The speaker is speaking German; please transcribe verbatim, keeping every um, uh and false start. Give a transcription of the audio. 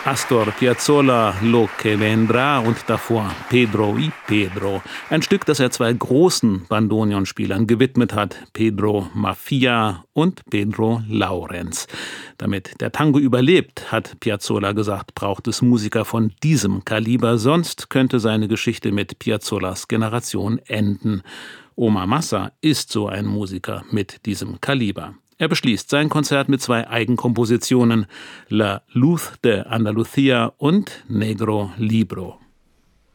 Astor Piazzolla, Lo que vendrá und davor Pedro y Pedro. Ein Stück, das er zwei großen Bandoneonspielern gewidmet hat, Pedro Maffia und Pedro Laurenz. Damit der Tango überlebt, hat Piazzolla gesagt, braucht es Musiker von diesem Kaliber, sonst könnte seine Geschichte mit Piazzollas Generation enden. Omar Massa ist so ein Musiker mit diesem Kaliber. Er beschließt sein Konzert mit zwei Eigenkompositionen, La Luz de Andalucía und Negro Libro.